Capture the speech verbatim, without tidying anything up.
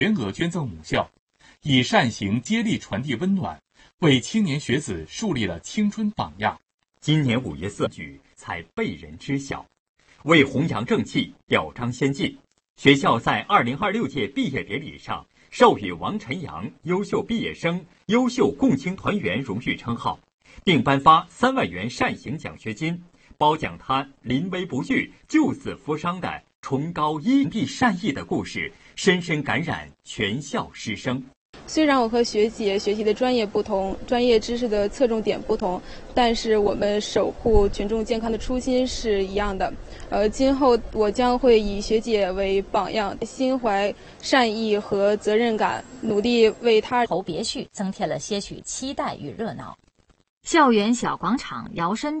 全额捐赠母校，以善行接力传递温暖，为青年学子树立了青春榜样。 今年五月四举才被人知晓，为弘扬正气、表彰先进，学校在二零二六届毕业典礼上授予王晨阳优秀毕业生、优秀共青团员荣誉称号，并颁发三万元善行奖学金，褒奖他临危不惧、救死扶伤的崇高因地善意的故事，深深感染全校师生。 虽然我和学姐学习的专业不同，专业知识的侧重点不同，但是我们守护群众健康的初心是一样的。呃，今后我将会以学姐为榜样，心怀善意和责任感，努力为他头别绪增添了些许期待与热闹。 校园小广场摇身